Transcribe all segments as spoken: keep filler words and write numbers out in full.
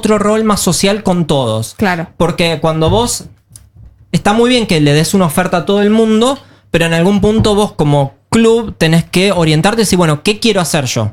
otro rol más social con todos. Claro. Porque cuando vos... Está muy bien que le des una oferta a todo el mundo, pero en algún punto vos como club tenés que orientarte y decir, bueno, ¿qué quiero hacer yo?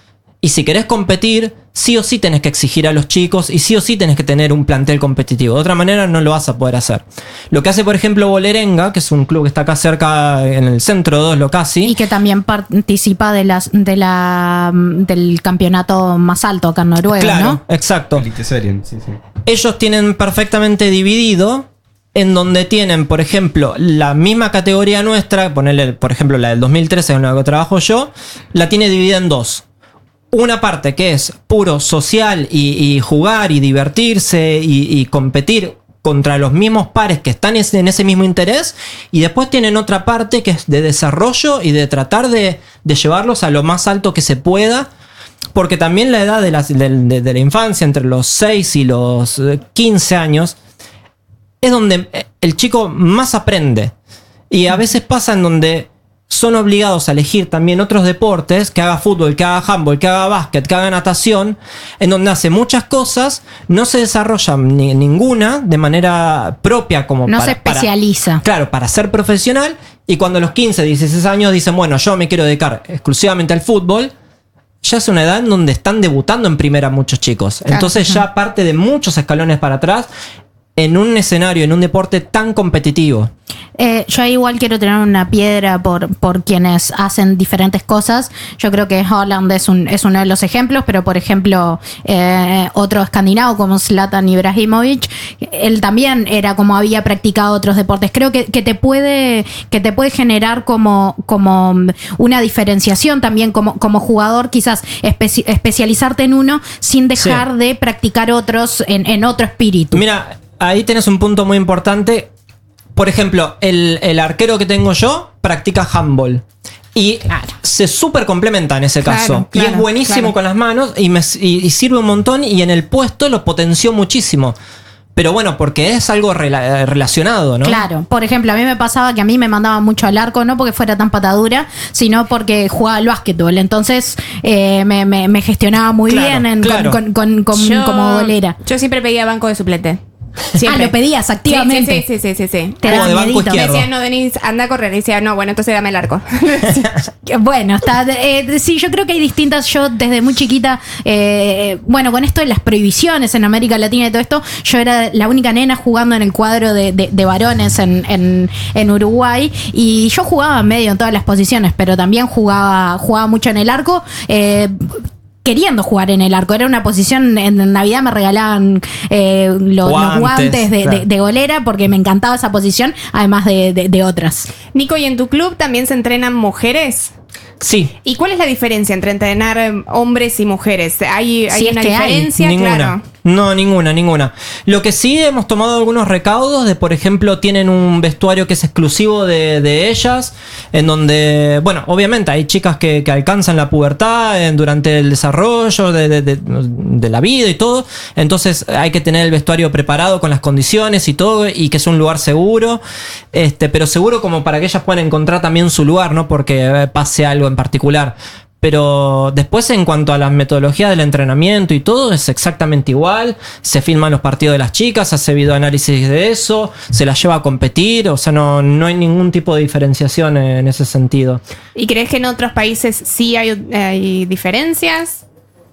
Y si querés competir, sí o sí tenés que exigir a los chicos y sí o sí tenés que tener un plantel competitivo. De otra manera no lo vas a poder hacer. Lo que hace, por ejemplo, Bolerenga, que es un club que está acá cerca en el centro de Oslo casi. Y que también participa de las, de la, del campeonato más alto acá en Noruega, claro, ¿no? Exacto. Eliteserien, sí, sí. Ellos tienen perfectamente dividido, en donde tienen, por ejemplo, la misma categoría nuestra, ponerle, por ejemplo, la del dos mil trece, en la que trabajo yo, la tiene dividida en dos. Una parte que es puro social y, y jugar y divertirse y, y competir contra los mismos pares que están en ese mismo interés, y después tienen otra parte que es de desarrollo y de tratar de, de llevarlos a lo más alto que se pueda, porque también la edad de la, de, de, de la infancia, entre los seis y los quince años, es donde el chico más aprende, y a veces pasa en donde son obligados a elegir también otros deportes, que haga fútbol, que haga handball, que haga básquet, que haga natación, en donde hace muchas cosas, no se desarrolla ni, ninguna de manera propia como no para, se especializa. Para, claro, para ser profesional, y cuando a los quince, dieciséis años dicen, bueno, yo me quiero dedicar exclusivamente al fútbol, ya es una edad en donde están debutando en primera muchos chicos. Claro. Entonces ya parte de muchos escalones para atrás en un escenario, en un deporte tan competitivo. Eh, yo igual quiero tener una piedra por, por quienes hacen diferentes cosas. Yo creo que Haaland es, un, es uno de los ejemplos, pero por ejemplo eh, otro escandinavo como Zlatan Ibrahimovic, él también era como había practicado otros deportes. Creo que, que te puede que te puede generar como, como una diferenciación también como, como jugador, quizás especi- especializarte en uno sin dejar sí. de practicar otros en, en otro espíritu. Mira, ahí tenés un punto muy importante. Por ejemplo, el, el arquero que tengo yo practica handball. Y claro. se súper complementa en ese claro, caso. Claro, y es buenísimo claro. con las manos y, me, y, y sirve un montón. Y en el puesto lo potenció muchísimo. Pero bueno, porque es algo rela- relacionado, ¿no? Claro. Por ejemplo, a mí me pasaba que a mí me mandaban mucho al arco, no porque fuera tan patadura, sino porque jugaba al básquetbol. Entonces eh, me, me, me gestionaba muy claro, bien en, claro. con, con, con, con, yo, como bolera. Yo siempre pedía banco de suplente. Siempre. Ah, lo pedías activamente. Sí, sí, sí, sí, sí, sí. Te de banco me decía, no, Denise, anda a correr. Y decía, no, bueno, entonces dame el arco. Bueno, está. Eh, sí, yo creo que hay distintas. Yo desde muy chiquita, eh, bueno, con esto de las prohibiciones en América Latina y todo esto, yo era la única nena jugando en el cuadro de, de, de varones en, en, en Uruguay. Y yo jugaba medio en todas las posiciones, pero también jugaba, jugaba mucho en el arco. Eh, queriendo jugar en el arco. Era una posición, en Navidad me regalaban eh, los, guantes, los guantes de, claro. de, de golera porque me encantaba esa posición, además de, de, de otras. Nico, ¿y en tu club también se entrenan mujeres? Sí. ¿Y cuál es la diferencia entre entrenar hombres y mujeres? ¿Hay, hay sí, una es que diferencia? Hay. Ninguna. Claro. No, ninguna, ninguna. Lo que sí hemos tomado algunos recaudos de, por ejemplo, tienen un vestuario que es exclusivo de, de ellas, en donde, bueno, obviamente hay chicas que, que alcanzan la pubertad en, durante el desarrollo de, de, de, de la vida y todo, entonces hay que tener el vestuario preparado con las condiciones y todo, y que es un lugar seguro, este, pero seguro como para que ellas puedan encontrar también su lugar, no porque pase algo en particular. Pero después, en cuanto a la metodología del entrenamiento y todo, es exactamente igual. Se filman los partidos de las chicas, hace videoanálisis de eso, se las lleva a competir. O sea, no, no hay ningún tipo de diferenciación en ese sentido. ¿Y crees que en otros países sí hay, hay diferencias?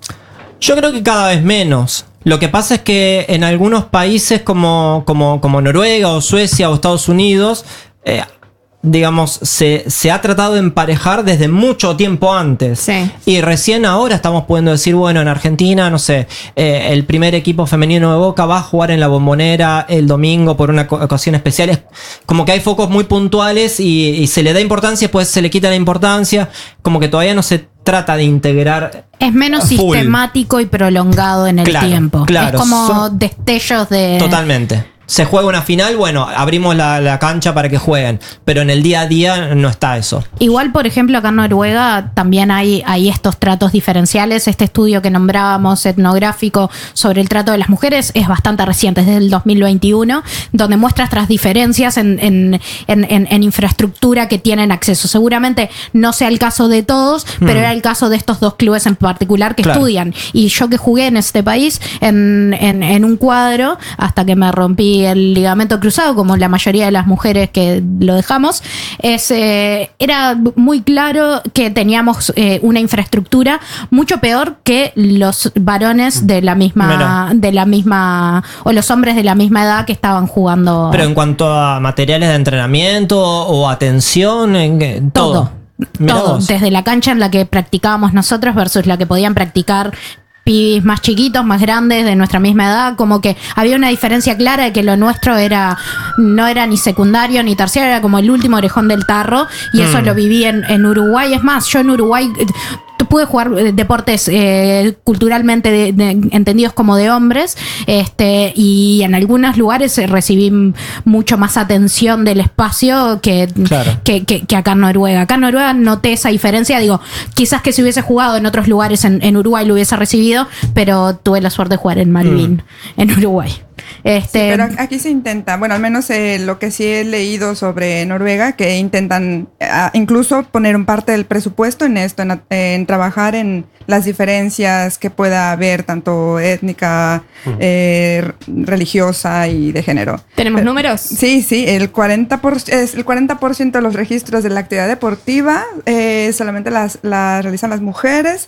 Yo creo que cada vez menos. Lo que pasa es que en algunos países como, como, como Noruega o Suecia o Estados Unidos... Eh, digamos, se, se ha tratado de emparejar desde mucho tiempo antes. Sí. Y recién ahora estamos pudiendo decir, bueno, en Argentina, no sé, eh, el primer equipo femenino de Boca va a jugar en la Bombonera el domingo por una ocasión especial. Es como que hay focos muy puntuales y, y se le da importancia, después se le quita la importancia. Como que todavía no se trata de integrar. Es menos sistemático y prolongado en el claro, tiempo. Claro, es como son... destellos de... Totalmente. se juega una final, bueno, abrimos la, la cancha para que jueguen, pero en el día a día no está eso. Igual, por ejemplo, acá en Noruega también hay, hay estos tratos diferenciales. Este estudio que nombrábamos, etnográfico, sobre el trato de las mujeres, es bastante reciente, es del dos mil veintiuno, donde muestra estas diferencias en, en, en, en, en infraestructura que tienen acceso. Seguramente no sea el caso de todos, mm. pero era el caso de estos dos clubes en particular que claro. estudian. Y yo que jugué en este país, en, en, en un cuadro, hasta que me rompí el ligamento cruzado, como la mayoría de las mujeres que lo dejamos, es, eh, era muy claro que teníamos eh, una infraestructura mucho peor que los varones de la misma, de la misma, o los hombres de la misma edad que estaban jugando. Pero en cuanto a materiales de entrenamiento o atención, en todo. Todo, todo. Desde la cancha en la que practicábamos nosotros versus la que podían practicar pibis más chiquitos, más grandes, de nuestra misma edad, como que había una diferencia clara de que lo nuestro era no era ni secundario ni terciario, era como el último orejón del tarro, y mm. eso lo viví en, en Uruguay. Es más, yo en Uruguay pude jugar deportes eh, culturalmente de, de, entendidos como de hombres, este, y en algunos lugares recibí mucho más atención del espacio que, claro. que, que, que acá en Noruega. Acá en Noruega noté esa diferencia, digo, quizás que si hubiese jugado en otros lugares en, en Uruguay lo hubiese recibido, pero tuve la suerte de jugar en Malvin, mm. en Uruguay. Este, sí, pero aquí se intenta, bueno, al menos eh, lo que sí he leído sobre Noruega, que intentan eh, incluso poner un parte del presupuesto en esto, en, en trabajar en las diferencias que pueda haber, tanto étnica, uh-huh. eh, religiosa y de género. ¿Tenemos pero, números? Sí, sí, el cuarenta por ciento, es el cuarenta por ciento de los registros de la actividad deportiva eh, solamente las, las realizan las mujeres.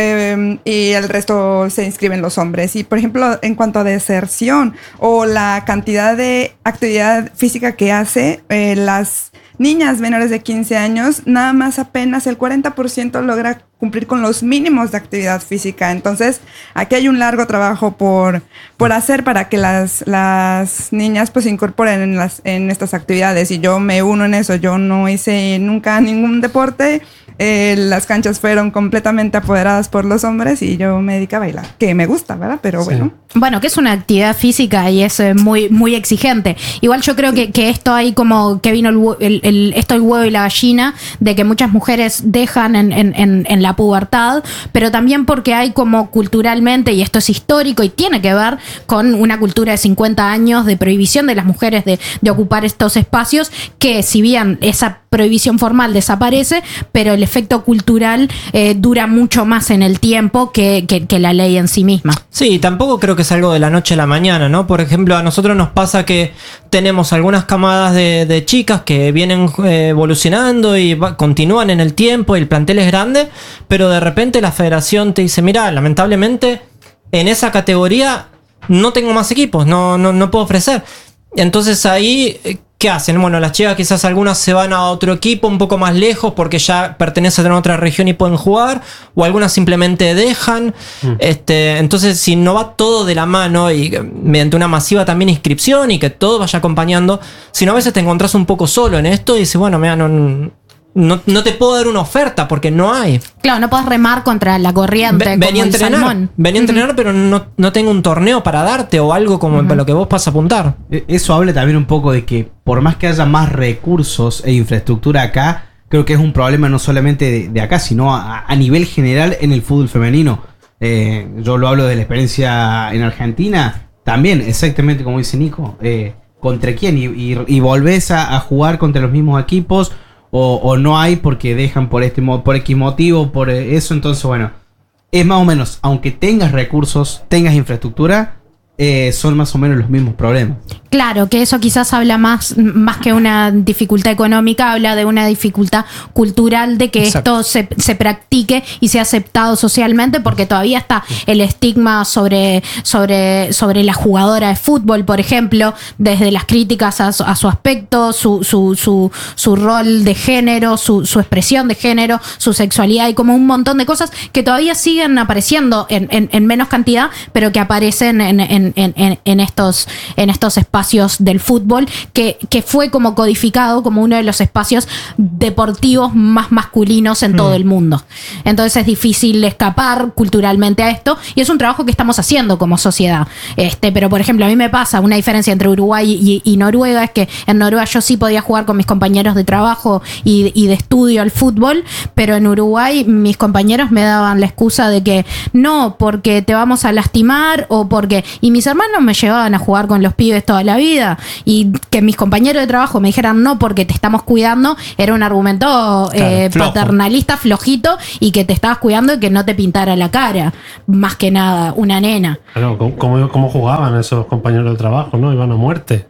Eh, y el resto se inscriben los hombres. Y por ejemplo, en cuanto a deserción o la cantidad de actividad física que hace, eh, las niñas menores de quince años, nada más apenas el cuarenta por ciento logra cumplir con los mínimos de actividad física. Entonces, aquí hay un largo trabajo por, por hacer para que las, las niñas pues se incorporen en, las, en estas actividades. Y yo me uno en eso. Yo no hice nunca ningún deporte. Eh, las canchas fueron completamente apoderadas por los hombres y yo me dediqué a bailar, que me gusta, ¿verdad? Pero sí. bueno. Bueno, que es una actividad física y es eh, muy, muy exigente. Igual yo creo sí. que, que esto hay como que vino el, el, el, esto el huevo y la gallina, de que muchas mujeres dejan en, en, en, en la pubertad, pero también porque hay como culturalmente, y esto es histórico y tiene que ver con una cultura de cincuenta años de prohibición de las mujeres de, de ocupar estos espacios, que si bien esa prohibición formal desaparece, pero el efecto cultural eh, dura mucho más en el tiempo que, que, que la ley en sí misma. Sí, tampoco creo que es algo de la noche a la mañana, ¿no? Por ejemplo, a nosotros nos pasa que tenemos algunas camadas de, de chicas que vienen eh, evolucionando y va, continúan en el tiempo y el plantel es grande, pero de repente la federación te dice, mira, lamentablemente en esa categoría no tengo más equipos, no, no, no puedo ofrecer. Entonces ahí, ¿qué hacen? Bueno, las chicas quizás algunas se van a otro equipo un poco más lejos porque ya pertenecen a otra región y pueden jugar, o algunas simplemente dejan. Mm. Este, entonces, si no va todo de la mano y mediante una masiva también inscripción y que todo vaya acompañando, si no a veces te encontrás un poco solo en esto y dices, bueno, mira, no... No, no te puedo dar una oferta porque no hay. Claro, no puedes remar contra la corriente. Ven, venía a entrenar, venía a entrenar, uh-huh. pero no, no tengo un torneo para darte o algo como uh-huh. para lo que vos vas a apuntar. Eso habla también un poco de que por más que haya más recursos e infraestructura acá, creo que es un problema no solamente de, de acá, sino a, a nivel general en el fútbol femenino. Eh, yo lo hablo de la experiencia en Argentina, también exactamente como dice Nico. Eh, ¿Contra quién? Y, y, y volvés a, a jugar contra los mismos equipos. O, o no hay porque dejan por este por X motivo, por eso. Entonces, bueno, es más o menos, aunque tengas recursos, tengas infraestructura, eh, son más o menos los mismos problemas. Claro, que eso quizás habla más, más que una dificultad económica, habla de una dificultad cultural de que Exacto. esto se, se practique y sea aceptado socialmente, porque todavía está el estigma sobre, sobre, sobre la jugadora de fútbol, por ejemplo, desde las críticas a su, a su aspecto, su, su, su, su rol de género, su, su expresión de género, su sexualidad y como un montón de cosas que todavía siguen apareciendo en, en, en menos cantidad, pero que aparecen en, en en, en, en, en, estos, en estos espacios del fútbol, que, que fue como codificado como uno de los espacios deportivos más masculinos en mm. todo el mundo. Entonces es difícil escapar culturalmente a esto, y es un trabajo que estamos haciendo como sociedad. Este, pero por ejemplo, a mí me pasa una diferencia entre Uruguay y, y Noruega, es que en Noruega yo sí podía jugar con mis compañeros de trabajo y, y de estudio al fútbol, pero en Uruguay mis compañeros me daban la excusa de que no, porque te vamos a lastimar, o porque... Y mis hermanos me llevaban a jugar con los pibes toda la vida, y que mis compañeros de trabajo me dijeran no porque te estamos cuidando, era un argumento claro, eh, flojo. paternalista, flojito, y que te estabas cuidando y que no te pintara la cara, más que nada una nena. Claro, ¿cómo, cómo jugaban esos compañeros de trabajo, no? Iban a muerte.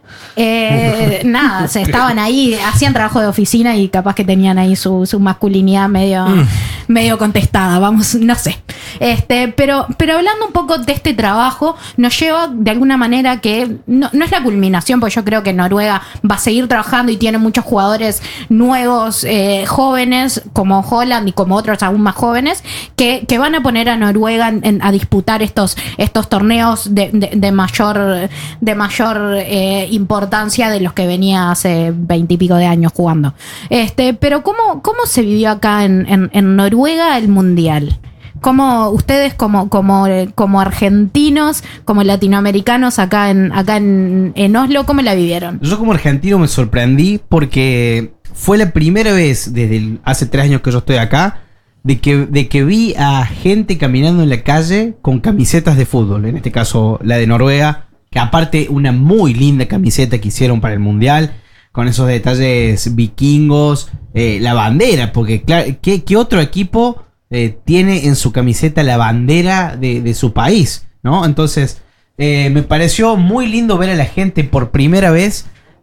Eh, nada, se estaban ahí, hacían trabajo de oficina y capaz que tenían ahí su, su masculinidad medio, mm. medio contestada, vamos, no sé. Este, pero, pero hablando un poco de este trabajo, nos lleva de alguna manera que no, no es la culminación, porque yo creo que Noruega va a seguir trabajando y tiene muchos jugadores nuevos, eh, jóvenes, como Holland y como otros aún más jóvenes, que, que van a poner a Noruega en, en, a disputar estos, estos torneos de, de, de mayor, de mayor eh, importancia de los que venía hace veintipico de años jugando. Este, pero ¿cómo, cómo se vivió acá en, en, en Noruega el Mundial? ¿Cómo ustedes como, como, como argentinos, como latinoamericanos acá en, acá en, en Oslo, cómo la vivieron? Yo como argentino me sorprendí porque fue la primera vez desde el, hace tres años que yo estoy acá de que, de que vi a gente caminando en la calle con camisetas de fútbol, en este caso la de Noruega, que aparte una muy linda camiseta que hicieron para el Mundial, con esos detalles vikingos, eh, la bandera, porque claro, ¿qué, qué otro equipo eh, tiene en su camiseta la bandera de, de su país, ¿no? Entonces, eh, me pareció muy lindo ver a la gente por primera vez,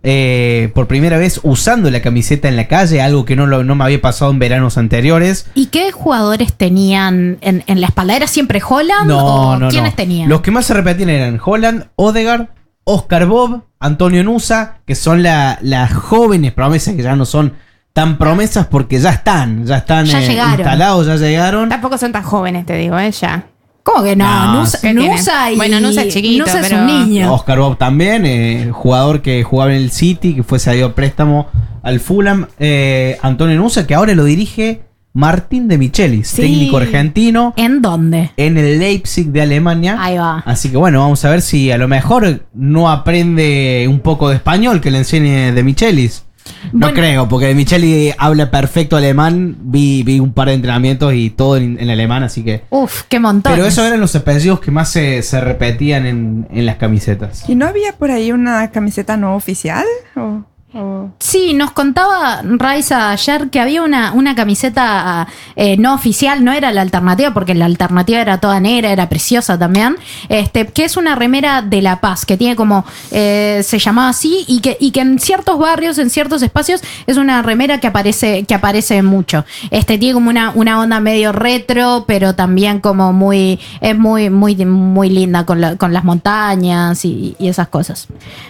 eh, por primera vez usando la camiseta en la calle, algo que no, lo, no me había pasado en veranos anteriores. ¿Y qué jugadores tenían en, en la espalda? ¿Era siempre Holland no, o no, quiénes no. tenían? Los que más se repetían eran Holland, Odegaard, Oscar Bob, Antonio Nusa, que son la, las jóvenes promesas que ya no son tan promesas porque ya están, ya están ya eh, llegaron. instalados, ya llegaron. Tampoco son tan jóvenes, te digo, ¿eh? Ya. ¿Cómo que no? No, Nusa, ¿qué Nusa y... Bueno, Nusa es chiquito, Nusa es pero- un niño. Oscar Bob también, eh, jugador que jugaba en el City, que fue cedido a préstamo al Fulham. Eh, Antonio Nusa, que ahora lo dirige Martín de Michelis, Sí. técnico argentino, ¿En dónde? en el Leipzig de Alemania. Ahí va. Así que bueno, vamos a ver si a lo mejor no aprende un poco de español que le enseñe de Michelis. No Bueno. creo, porque de Micheli habla perfecto alemán. Vi, vi un par de entrenamientos y todo en, en alemán, así que... Uf, qué montón. Pero esos eran los apellidos que más se, se repetían en, en las camisetas. ¿Y no había por ahí una camiseta no oficial? ¿O, o- Sí, nos contaba Raiza ayer que había una, una camiseta eh, no oficial, no era la alternativa, porque la alternativa era toda negra, era preciosa también, este, que es una remera de La Paz, que tiene como, eh, se llamaba así, y que, y que en ciertos barrios, en ciertos espacios, es una remera que aparece, que aparece mucho. Este, tiene como una, una onda medio retro, pero también como muy, es muy, muy, muy linda con, la- con las montañas y, y esas cosas.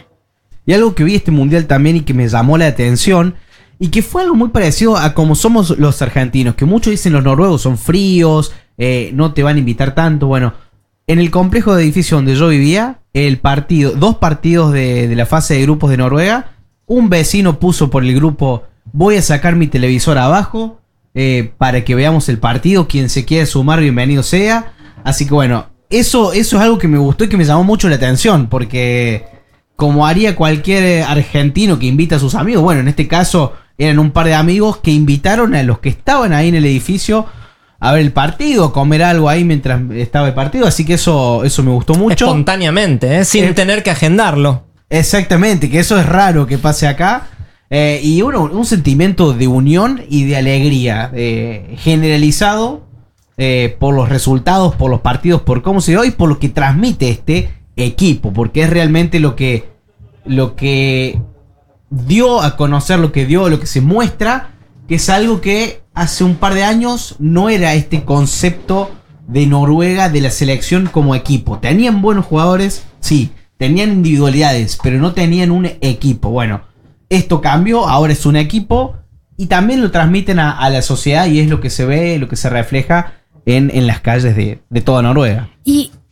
Y algo que vi este mundial también y que me llamó la atención, y que fue algo muy parecido a como somos los argentinos, que muchos dicen los noruegos son fríos, eh, no te van a invitar tanto. Bueno, en el complejo de edificio donde yo vivía, el partido, dos partidos de, de la fase de grupos de Noruega, un vecino puso por el grupo: voy a sacar mi televisor abajo eh, para que veamos el partido, quien se quiera sumar, bienvenido sea. Así que bueno, eso, eso es algo que me gustó y que me llamó mucho la atención, porque como haría cualquier argentino que invita a sus amigos, bueno, en este caso eran un par de amigos que invitaron a los que estaban ahí en el edificio a ver el partido, comer algo ahí mientras estaba el partido, así que eso, eso me gustó mucho. Espontáneamente, ¿eh? Sin Eh, tener que agendarlo. Exactamente, que eso es raro que pase acá. Eh, y uno, un sentimiento de unión y de alegría eh, generalizado eh, por los resultados, por los partidos, por cómo se dio y por lo que transmite este equipo, porque es realmente lo que, lo que dio a conocer, lo que dio, lo que se muestra, que es algo que hace un par de años no era este concepto de Noruega, de la selección como equipo. Tenían buenos jugadores, sí, tenían individualidades, pero no tenían un equipo. Bueno, esto cambió, ahora es un equipo y también lo transmiten a, a la sociedad, y es lo que se ve, lo que se refleja en, en las calles de, de toda Noruega. Y,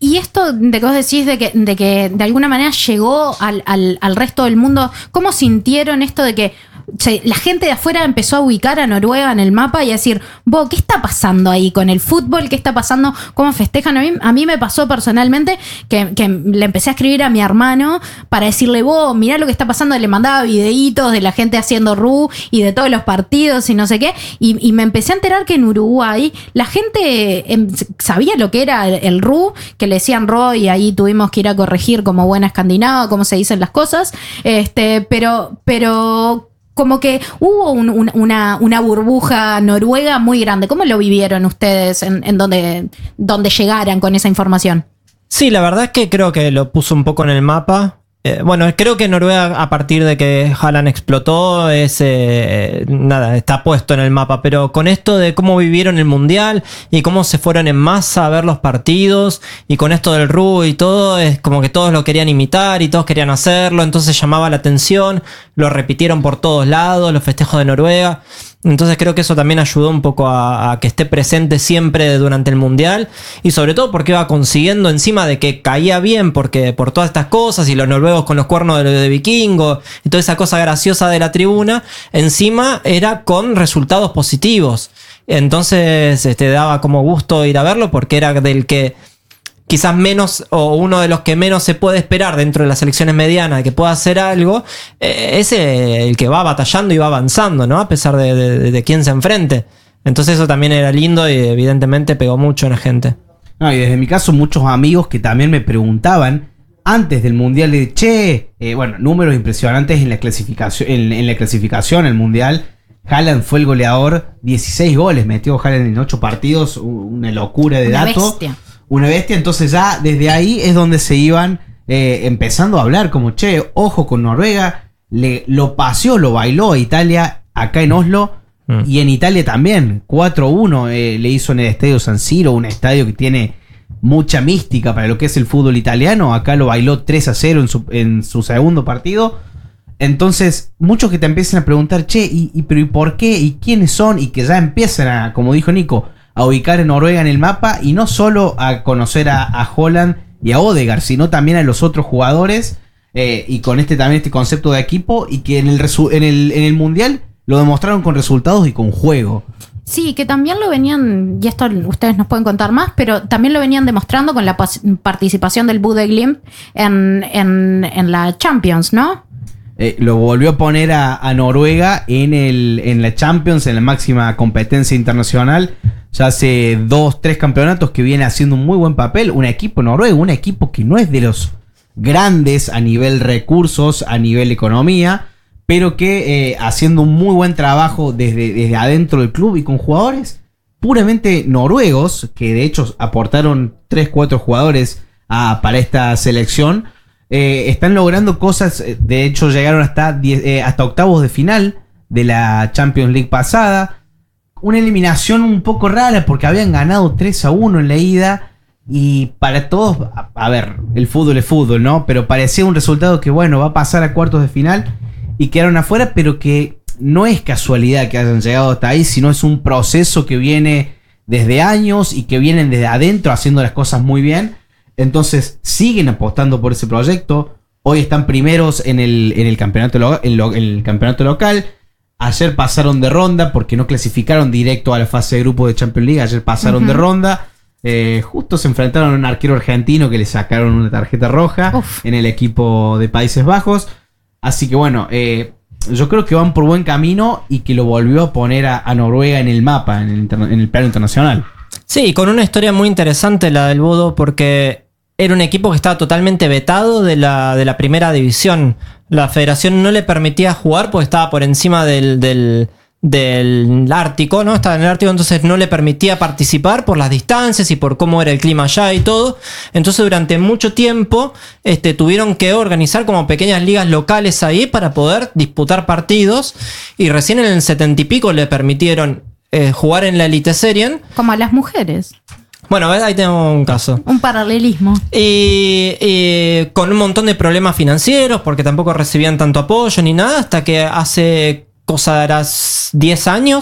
y esto de que vos decís de que de, que de alguna manera llegó al, al, al resto del mundo, ¿cómo sintieron esto de que se, la gente de afuera empezó a ubicar a Noruega en el mapa y a decir, vos, ¿qué está pasando ahí con el fútbol? ¿Qué está pasando? ¿Cómo festejan? A mí, a mí me pasó personalmente que, que le empecé a escribir a mi hermano para decirle, vos, mirá lo que está pasando. Le mandaba videitos de la gente haciendo R U y de todos los partidos y no sé qué. Y, y me empecé a enterar que en Uruguay la gente eh, sabía lo que era el, el R U, que le decían R O, y ahí tuvimos que ir a corregir como buena escandinava cómo se dicen las cosas. Este, pero, pero como que hubo un, un, una, una burbuja noruega muy grande. ¿Cómo lo vivieron ustedes en, en donde, donde llegaran con esa información? Sí, la verdad es que creo que lo puso un poco en el mapa. Eh, bueno, creo que Noruega, a partir de que Haaland explotó, es, eh, nada, está puesto en el mapa. Pero con esto de cómo vivieron el Mundial y cómo se fueron en masa a ver los partidos, y con esto del R U y todo, es como que todos lo querían imitar y todos querían hacerlo. Entonces llamaba la atención, lo repitieron por todos lados, los festejos de Noruega. Entonces creo que eso también ayudó un poco a, a que esté presente siempre durante el Mundial, y sobre todo porque iba consiguiendo, encima de que caía bien porque por todas estas cosas y los noruegos con los cuernos de, de vikingo y toda esa cosa graciosa de la tribuna, encima era con resultados positivos. Entonces este, daba como gusto ir a verlo porque era del que quizás menos, o uno de los que menos se puede esperar dentro de las selecciones medianas de que pueda hacer algo, eh, es el que va batallando y va avanzando, ¿no? A pesar de, de, de quién se enfrente. Entonces eso también era lindo y evidentemente pegó mucho en la gente. No, y desde mi caso muchos amigos que también me preguntaban antes del Mundial de, che, eh, bueno, números impresionantes en la clasificación, en, en la clasificación al Mundial. Haaland fue el goleador, dieciséis goles metió Haaland en ocho partidos, una locura de Una dato. bestia. Una bestia, entonces ya desde ahí es donde se iban eh, empezando a hablar como, che, ojo con Noruega, le, lo paseó, lo bailó a Italia acá en Oslo, mm. y en Italia también, cuatro uno eh, le hizo en el Estadio San Siro, un estadio que tiene mucha mística para lo que es el fútbol italiano. Acá lo bailó tres a cero en su, en su segundo partido. Entonces, muchos que te empiezan a preguntar, che, ¿y, y, pero ¿y por qué? ¿Y quiénes son? Y que ya empiezan a, como dijo Nico, a ubicar a Noruega en el mapa, y no solo a conocer a, a Haaland y a Odegaard, sino también a los otros jugadores, eh, y con este también este concepto de equipo, y que en el, resu- en el en el Mundial lo demostraron con resultados y con juego. Sí, que también lo venían, y esto ustedes nos pueden contar más, pero también lo venían demostrando con la pas- participación del Bodø Glimt en, en, en la Champions, ¿no? Eh, lo volvió a poner a, a Noruega en, el, en la Champions, en la máxima competencia internacional. Ya hace dos, tres campeonatos que viene haciendo un muy buen papel. Un equipo noruego, un equipo que no es de los grandes a nivel recursos, a nivel economía, pero que eh, haciendo un muy buen trabajo desde, desde adentro del club y con jugadores puramente noruegos, que de hecho aportaron tres, cuatro jugadores a, para esta selección. Eh, están logrando cosas, de hecho llegaron hasta, diez, eh, hasta octavos de final de la Champions League pasada. Una eliminación un poco rara porque habían ganado tres a uno en la ida, y para todos, a, a ver, el fútbol es fútbol, ¿no? Pero parecía un resultado que, bueno, va a pasar a cuartos de final, y quedaron afuera, pero que no es casualidad que hayan llegado hasta ahí, sino es un proceso que viene desde años y que vienen desde adentro haciendo las cosas muy bien. Entonces siguen apostando por ese proyecto. Hoy están primeros en el, en el, campeonato, lo, en lo, en el campeonato local. Ayer pasaron de ronda porque no clasificaron directo a la fase de grupo de Champions League. Ayer pasaron uh-huh. de ronda. Eh, justo se enfrentaron a un arquero argentino que le sacaron una tarjeta roja Uf. en el equipo de Países Bajos. Así que bueno, eh, yo creo que van por buen camino y que lo volvió a poner a, a Noruega en el mapa, en el, interna- en el plano internacional. Sí, con una historia muy interesante la del Bodø, porque era un equipo que estaba totalmente vetado de la, de la primera división. La federación no le permitía jugar porque estaba por encima del, del, del Ártico, ¿no? Estaba en el Ártico, entonces no le permitía participar por las distancias y por cómo era el clima allá y todo. Entonces durante mucho tiempo este, tuvieron que organizar como pequeñas ligas locales ahí para poder disputar partidos, y recién en el setenta y pico le permitieron Eh, jugar en la Eliteserien. Como a las mujeres. Bueno, ahí tenemos un caso. Un paralelismo. Y, y con un montón de problemas financieros, porque tampoco recibían tanto apoyo ni nada, hasta que hace cosa de diez años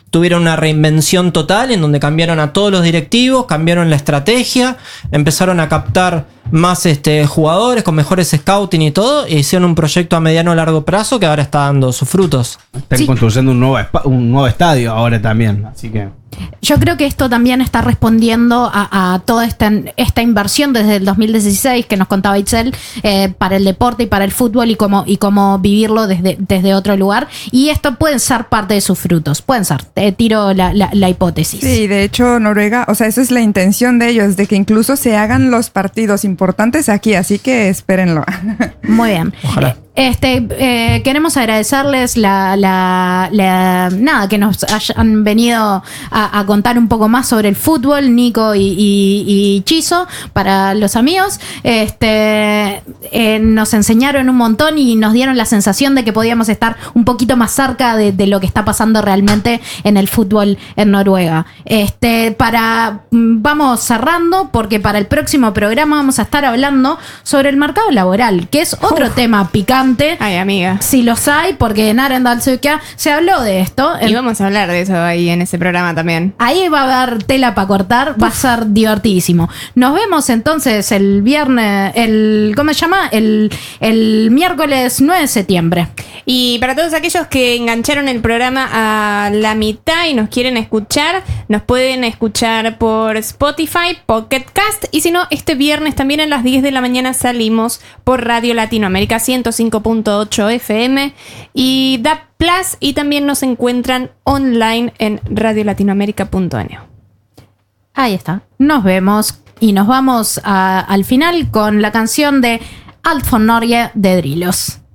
tuvieron una reinvención total en donde cambiaron a todos los directivos, cambiaron la estrategia, empezaron a captar más este, jugadores con mejores scouting y todo, e hicieron un proyecto a mediano o largo plazo que ahora está dando sus frutos. Están Sí. construyendo un nuevo, espa- un nuevo estadio ahora también, así que... Yo creo que esto también está respondiendo a, a toda esta, esta inversión desde el dos mil dieciséis que nos contaba Itzel eh, para el deporte y para el fútbol y cómo, y cómo vivirlo desde, desde otro lugar. Y esto pueden ser parte de sus frutos, pueden ser. Te tiro la, la, la hipótesis. Sí, de hecho Noruega, o sea, esa es la intención de ellos, de que incluso se hagan los partidos importantes aquí, así que espérenlo. Muy bien. Ojalá. Este, eh, queremos agradecerles la, la, la- nada, que nos hayan venido a, a contar un poco más sobre el fútbol, Nico y, y, y Chizo, para los amigos. Este, eh, nos enseñaron un montón y nos dieron la sensación de que podíamos estar un poquito más cerca de, de lo que está pasando realmente en el fútbol en Noruega. Este, para, mm, vamos cerrando, porque para el próximo programa vamos a estar hablando sobre el mercado laboral, que es otro tema picante. Ay, amiga. Si los hay, porque en Arendalsuka se habló de esto. Y vamos a hablar de eso ahí en ese programa también. Ahí va a haber tela para cortar, va a ser divertidísimo. Nos vemos entonces el viernes, el ¿cómo se llama? El, el miércoles nueve de septiembre. Y para todos aquellos que engancharon el programa a la mitad y nos quieren escuchar, nos pueden escuchar por Spotify, Pocket Cast, y si no, este viernes también a las diez de la mañana salimos por Radio Latinoamérica ciento cinco punto ocho F M y D A B Plus, y también nos encuentran online en radio latinoamérica punto n o. Ahí está. Nos vemos y nos vamos a- al final con la canción de Alt von Norge de Drillos.